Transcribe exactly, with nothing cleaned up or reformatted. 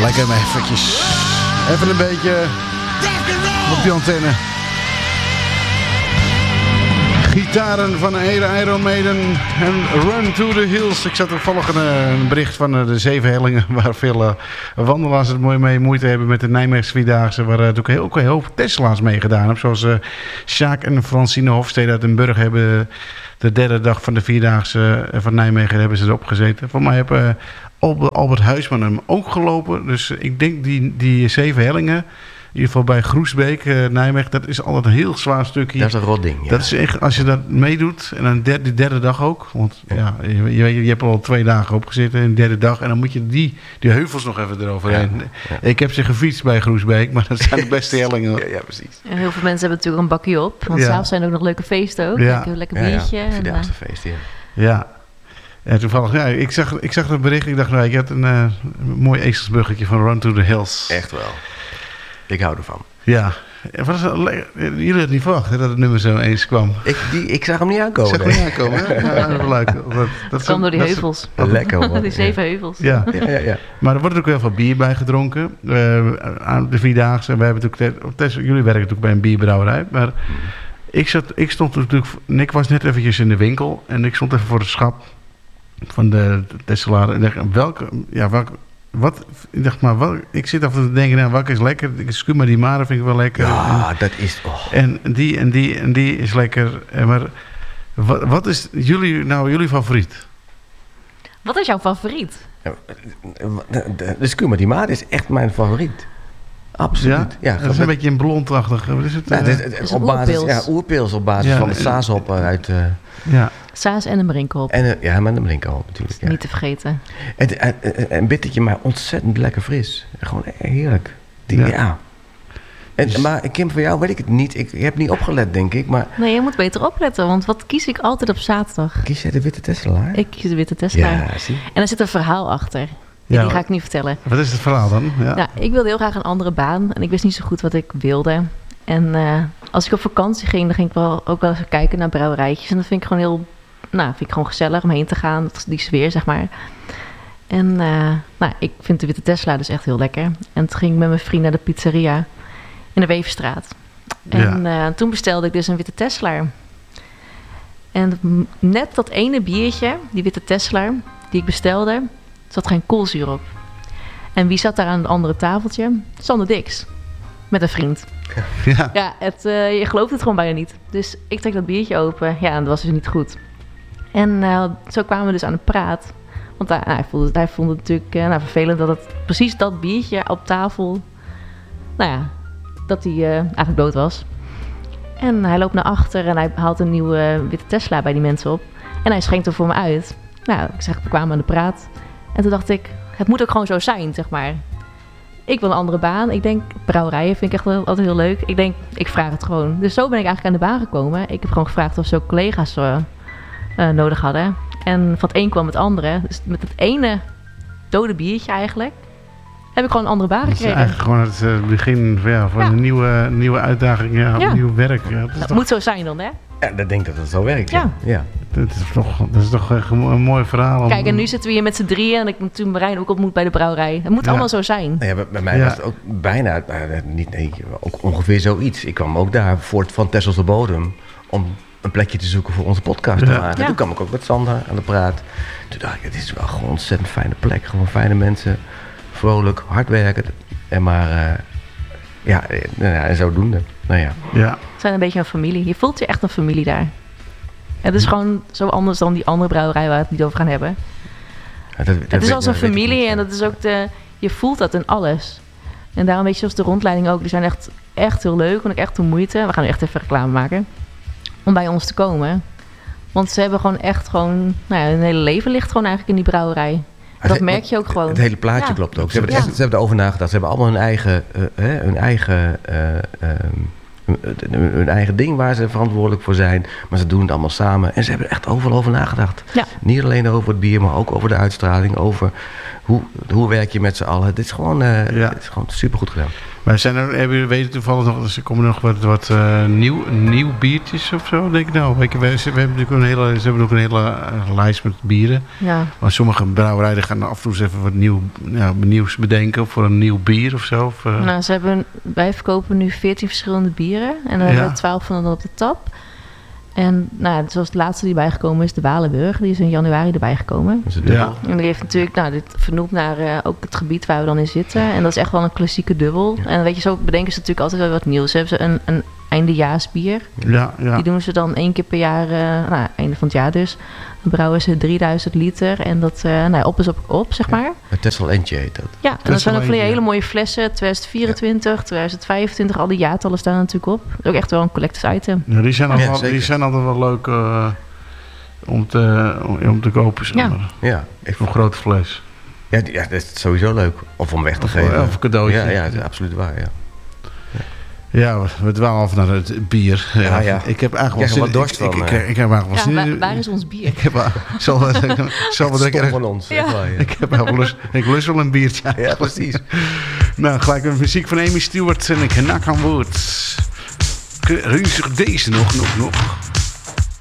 Lekker hem eventjes. Even een beetje op die antenne. Gitaren van Iron Maiden en Run to the Hills. Ik zat toevallig een, een bericht van de zeven hellingen waar veel uh, wandelaars het mooi mee moeite hebben met de Nijmeegse Vierdaagse. Waar uh, ook heel, ook heel veel Tesla's mee gedaan hebben. Zoals uh, Sjaak en Francine Hofstede uit Den Burg hebben de derde dag van de Vierdaagse van Nijmegen hebben ze erop gezeten. Voor mij hebben uh, Albert, Albert Huisman hem ook gelopen. Dus uh, ik denk die, die zeven hellingen... In ieder geval bij Groesbeek, uh, Nijmegen, dat is altijd een heel zwaar stukje. Dat is een rot ding, ja. Dat is echt, als je dat meedoet, en dan de, de derde dag ook. Want ja, ja je, je, je hebt al twee dagen opgezeten, en de derde dag. En dan moet je die, die heuvels nog even eroverheen. Ja, ja. Ik heb ze gefietst bij Groesbeek, maar dat zijn de beste hellingen. Ja, ja, precies. En heel veel mensen hebben natuurlijk een bakje op. Want ja. s'avonds zijn er ook nog leuke feesten ook. Ja. Een lekker biertje. Ja, ja. Vierdaagse en, feesten, ja. Ja. En toevallig, ja, ik zag, ik zag dat bericht. Ik dacht, nou, ik had een uh, mooi ezelsbruggetje van Run to the Hills. Echt wel. Ik hou ervan. Ja. Was het, jullie hadden niet verwacht hè, dat het nummer zo eens kwam. Ik, die, ik zag hem niet aankomen. Ik zag hem niet aankomen, hè? Ja, dat leuk. Dat, dat kwam door die heuvels. Dat, lekker hoor. Die zeven ja. heuvels. Ja. Ja, ja, ja. Maar er wordt ook heel veel bier bij gedronken. Uh, aan de Vierdaagse. We hebben natuurlijk, Tess, jullie werken natuurlijk bij een bierbrouwerij. Maar ik, zat, ik stond natuurlijk... Ik was net eventjes in de winkel. En ik stond even voor het schap van de Tesselaar. En dacht, welke... Ja, welke Wat, ik dacht maar, wat, ik zit af en toe te denken, nou, welke is lekker? Scuma di Mare vind ik wel lekker. Ja, en, dat is... Oh. En die en die en die is lekker. Maar wat, wat is jullie, nou, jullie favoriet? Wat is jouw favoriet? De, de, de Scuma di Mare is echt mijn favoriet. Absoluut. Ja, ja dat is een beetje een blondachtig. Wat is het? Nou, uh, het, het, het, op basis, ja, oerpils op basis ja, van de saashop uit... Uh, ja. Saas en een brinkhop. En, uh, ja, met een brinkhop natuurlijk. Ja. Niet te vergeten. Het, een, een bittertje, maar ontzettend lekker fris. Gewoon heerlijk. Die, ja. ja. En, dus, maar Kim, voor jou weet ik het niet. Ik, ik heb niet opgelet, denk ik. Maar... Nee, je moet beter opletten. Want wat kies ik altijd op zaterdag? Kies jij de witte Tesselaar? Ik kies de witte Tesselaar. Ja, zie. En er zit een verhaal achter. Ja, die ga ik niet vertellen. Wat is het verhaal dan? Ja. Nou, ik wilde heel graag een andere baan. En ik wist niet zo goed wat ik wilde. En uh, als ik op vakantie ging, dan ging ik wel ook wel even kijken naar brouwerijtjes. En dat vind ik gewoon heel... Nou, vind ik gewoon gezellig om heen te gaan. Die sfeer, zeg maar. En uh, nou, ik vind de witte Tesla dus echt heel lekker. En toen ging ik met mijn vriend naar de pizzeria in de Weefstraat. En ja. uh, toen bestelde ik dus een witte Tesla. En net dat ene biertje, die witte Tesla, die ik bestelde, zat geen koolzuur op. En wie zat daar aan het andere tafeltje? Sander Dix. Met een vriend. Ja, ja het, uh, je gelooft het gewoon bijna niet. Dus ik trek dat biertje open. Ja, en dat was dus niet goed. En uh, zo kwamen we dus aan de praat. Want uh, hij, vond het, hij vond het natuurlijk uh, nou, vervelend dat het precies dat biertje op tafel... Nou ja, dat hij uh, eigenlijk dood was. En hij loopt naar achter en hij haalt een nieuwe witte Tesla bij die mensen op. En hij schenkt er voor me uit. Nou, ik zeg, we kwamen aan de praat. En toen dacht ik, het moet ook gewoon zo zijn, zeg maar. Ik wil een andere baan. Ik denk, brouwerijen vind ik echt altijd heel leuk. Ik denk, ik vraag het gewoon. Dus zo ben ik eigenlijk aan de baan gekomen. Ik heb gewoon gevraagd of ze ook collega's uh, uh, nodig hadden. En van het een kwam het andere. Dus met het ene dode biertje eigenlijk... heb ik gewoon een andere baan gekregen. Het is eigenlijk gewoon het uh, begin ja, van ja. een nieuwe, nieuwe uitdaging. Ja, ja. Nieuw werk. Ja, dat dat toch... moet zo zijn dan, hè? Ja, dat denk ik dat het zo werkt. Ja. ja. ja. Dat is toch, dat is toch een mooi verhaal. Om... Kijk, en nu zitten we hier met z'n drieën... en ik heb toen Marijn ook ontmoet bij de brouwerij. Het moet ja. allemaal zo zijn. Ja, bij, bij mij ja. was het ook bijna... Uh, niet, nee, ook ongeveer zoiets. Ik kwam ook daar voor het Van Tesselse Bodem... om een plekje te zoeken voor onze podcast te ja. maken. Ja. Toen kwam ik ook met Sander aan de praat. Toen dacht ik, het is wel gewoon een ontzettend fijne plek. Gewoon fijne mensen. Vrolijk, hard werken. En maar... Uh, ja, nou ja, en zodoende. Nou ja. ja. Het zijn een beetje een familie. Je voelt je echt een familie daar. Het is gewoon zo anders dan die andere brouwerij waar we het niet over gaan hebben. Ja, dat, dat het is als een familie en dat is ook de, je voelt dat in alles. En daarom weet je, zoals de rondleiding ook, die zijn echt, echt heel leuk en ook echt de moeite. We gaan nu echt even reclame maken. Om bij ons te komen. Want ze hebben gewoon echt gewoon, nou ja, hun hele leven ligt gewoon eigenlijk in die brouwerij. Dat het, merk je ook gewoon. Het hele plaatje ja. klopt ook. Ze hebben, ja. echt, ze hebben erover nagedacht. Ze hebben allemaal hun eigen, uh, hè, hun eigen, uh, um, hun eigen ding waar ze verantwoordelijk voor zijn. Maar ze doen het allemaal samen. En ze hebben er echt overal over nagedacht. Ja. Niet alleen over het bier, maar ook over de uitstraling. Over hoe, hoe werk je met z'n allen? Dit is gewoon, uh, ja. dit is gewoon supergoed gedaan. Maar zijn er, hebben jullie weten toevallig nog, er komen nog wat, wat uh, nieuw, nieuw biertjes of zo, denk ik nou. Weet je, we, we hebben natuurlijk een hele, ze hebben ook een hele uh, lijst met bieren. Ja. Maar sommige brouwerijen gaan af en toe eens even wat nieuw, ja, nieuws bedenken voor een nieuw bier of zo. Of, uh... Nou, ze hebben, wij verkopen nu veertien verschillende bieren. En dan ja. hebben we twaalf van dan op de tap. En nou, zoals het laatste die bijgekomen is, de Walenburg. Die is in januari erbij gekomen. Dat is het dubbel. Ja. En die heeft natuurlijk nou, dit vernoemd naar uh, ook het gebied waar we dan in zitten. En dat is echt wel een klassieke dubbel. Ja. En weet je, zo bedenken ze natuurlijk altijd wel wat nieuws. Ze hebben ze een, een eindejaarsbier. Ja, ja. Die doen ze dan één keer per jaar, uh, nou, einde van het jaar dus. Dan brouwen ze drieduizend liter en dat uh, nou, op is op, op, zeg maar. Het Texel Eentje heet dat. Ja, en dat zijn dan van die hele mooie flessen. twintig vierentwintig, twintig vijfentwintig, al die jaartallen staan er natuurlijk op. Dat is ook echt wel een collectors item. Ja, die, zijn ja, wel, die zijn altijd wel leuk uh, om, te, om, om te kopen. Zeg maar. Ja. ja. Ik een grote fles. Ja, ja, dat is sowieso leuk. Of om weg te of, geven. Of een cadeautje. Ja, ja, dat is absoluut waar, ja. Ja, we dwalen af naar het bier. Ja, ja. Ik heb eigenlijk wel wat dorst ik, van. Ik, ik, ik, ik heb eigenlijk wel ja, zin. Waar, waar is ons bier? Ik heb zal wel zal wel erg van ons. Ja. Wel, ja. Ik heb wel lust. Ik lust wel een biertje. Ja, precies. Nou, gelijk een muziek van Amy Stewart en ik nak aan woord. Rustig deze nog, nog, nog.